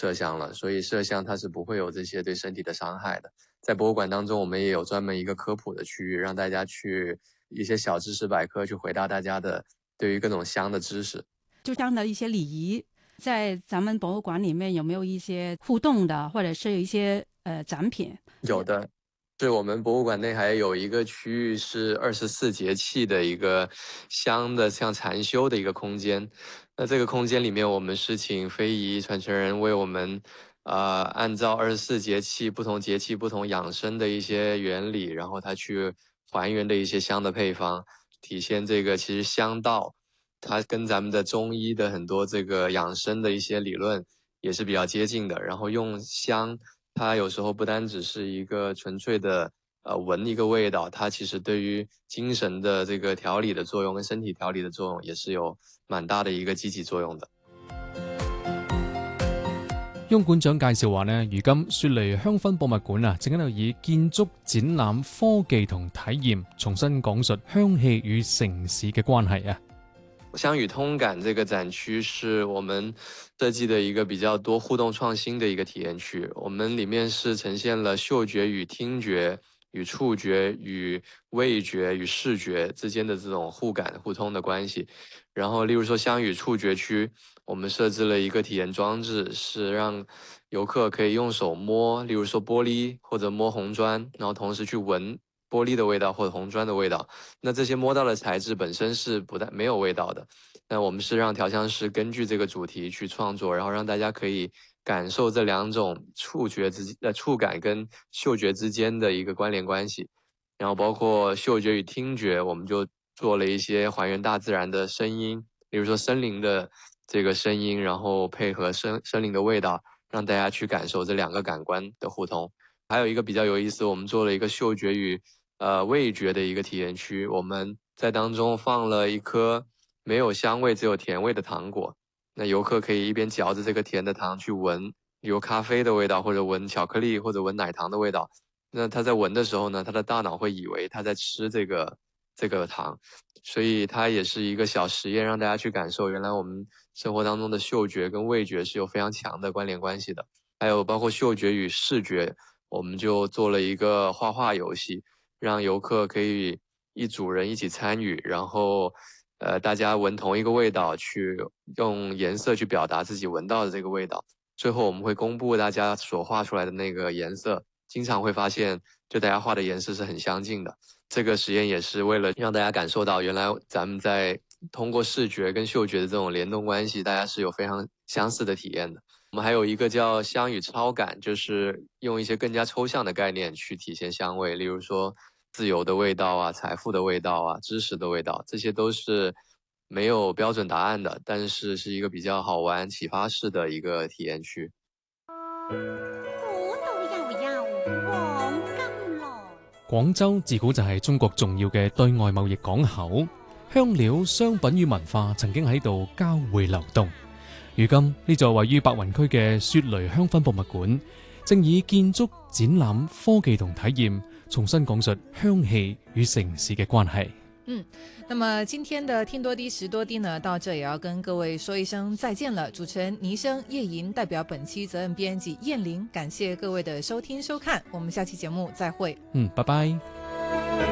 麝香了，所以麝香它是不会有这些对身体的伤害的。在博物馆当中，我们也有专门一个科普的区域，让大家去一些小知识百科去回答大家的对于各种香的知识。 就这样的一些礼仪，在咱们博物馆里面有没有一些互动的，或者是有一些展品？ 有的，是我们博物馆内还有一个区域是24节气的一个香的像禅修的一个空间。那这个空间里面，我们是请非遗传承人为我们按照24节气不同节气不同养生的一些原理，然后他去还原的一些香的配方，体现这个其实香道它跟咱们的中医的很多这个养生的一些理论也是比较接近的。然后用香，它有时候不单只是一个纯粹的闻一个味道，它其實對於精神的這個調理的作用跟身體調理的作用也是有蠻大的一個積極作用的。 翁館長介紹話呢，如今雪梨香薰博物館啊，正喺度以建築、展覽、科技同體驗重新講述香氣與城市嘅關係啊。 香與通感這個展區是我們設計的一個比較多互動創新的一個體驗區，我們裡面是呈現了嗅覺與聽覺與觸覺與味覺與視覺之間的這種互感互通的關係。然後例如說香與觸覺區，我們設置了一個體驗裝置，是讓遊客可以用手摸，例如說玻璃或者摸紅磚，然後同時去聞玻璃的味道或者紅磚的味道。那這些摸到的材質本身是沒有味道的，那我們是讓調香師根據這個主題去創作，然後讓大家可以感受這兩種觸感跟嗅覺之間的一個關聯關係。然後包括嗅覺與聽覺，我們就做了一些還原大自然的聲音，例如說森林的這個聲音，然後配合森林的味道，讓大家去感受這兩個感官的互通。還有一個比較有意思，我們做了一個嗅覺與味覺的一個體驗區，我們在當中放了一顆沒有香味只有甜味的糖果，那遊客可以一邊嚼着這個甜的糖去聞，比如咖啡的味道，或者聞巧克力或者聞奶糖的味道。那他在聞的時候呢，他的大腦會以為他在吃這個糖，所以它也是一個小實驗，讓大家去感受原來我們生活當中的嗅覺跟味覺是有非常強的關聯關係的。還有包括嗅覺與視覺，我們就做了一個畫畫遊戲，讓遊客可以一組人一起參與，然後大家聞同一個味道，去用顏色去表達自己聞到的這個味道。最後我們會公布大家所畫出來的那個顏色，經常會發現就大家畫的顏色是很相近的。這個實驗也是為了讓大家感受到原來咱們在通過視覺跟嗅覺的這種聯動關係，大家是有非常相似的體驗的。我們還有一個叫香與超感，就是用一些更加抽象的概念去體現香味，例如說自由的味道啊、財富的味道啊、知識的味道，這些都是沒有標準答案的，但是是一個比較好玩、啟發式的一個體驗區。 廣州自古就係中國重要嘅對外貿易港口，香料、商品與文化曾經喺度交匯流動。如今呢座位於白雲區嘅雪梨香薰博物館，正以建築、展覽、科技同體驗，重新講述香氣與城市嘅關係。 那麼今天的聽多啲時多啲呢，到這也要跟各位說一聲再見了。主持人倪生、葉瑩代表本期責任編輯燕玲，感謝各位的收聽收看，我們下期節目再會。 拜拜。